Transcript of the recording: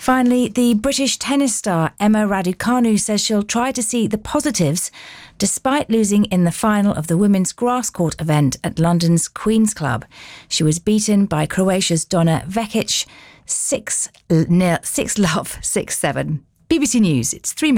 Finally, the British tennis star Emma Raducanu says she'll try to see the positives despite losing in the final of the women's grass court event at London's Queen's Club. She was beaten by Croatia's Donna Vekic 6-love, 6-7. BBC News, it's 3 minutes.